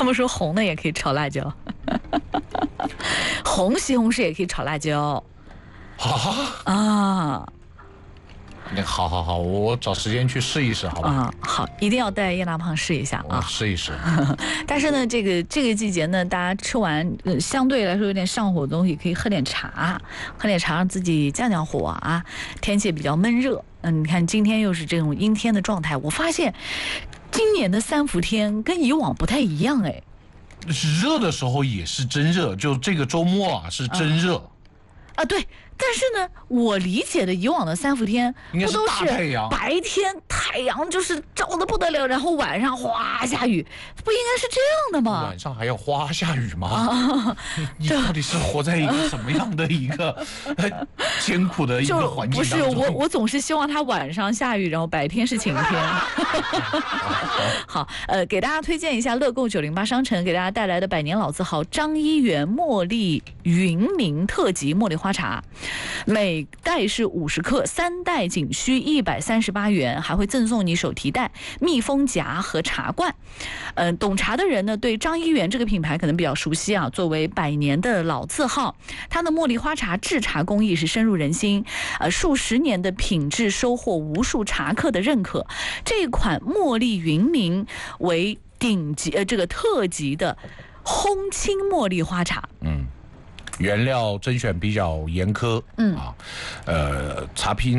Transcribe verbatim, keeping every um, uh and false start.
们说红的也可以炒辣椒，红西红柿也可以炒辣椒。 啊啊。 那好好好，我找时间去试一试，好吧？ 啊，好，一定要带叶大胖试一下啊！ 试一试。 但是呢，这个这个季节呢，大家吃完、呃、相对来说有点上火的东西，可以喝点茶，喝点茶让自己降降火啊。天气比较闷热，嗯，你看今天又是这种阴天的状态，我发现今年的三伏天跟以往不太一样哎。 热的时候也是真热，就这个周末啊是真热。 啊啊，对，但是呢，我理解的以往的三伏天不都是白天太阳就是照得不得了，然后晚上哗下雨，不应该是这样的吗？ 晚上还要哗下雨吗？ 啊、 你到底是活在一个什么样的一个艰苦的一个环境当中？ 不是我，我总是希望它晚上下雨，然后白天是晴天。好，呃，给大家推荐一下乐购九零八商城给大家带来的百年老字号张一元茉莉云茗特级茉莉花茶，每袋是五十克，三袋仅需一百三十八元，还会赠送你手提袋、密封夹和茶罐。嗯、呃，懂茶的人呢，对张一元这个品牌可能比较熟悉啊。作为百年的老字号，它的茉莉花茶制茶工艺是深入人心，呃，数十年的品质收获无数茶客的认可。这款茉莉云茗为顶级呃这个特级的烘青茉莉花茶。 嗯。原料甄选比较严苛，嗯啊，呃，茶品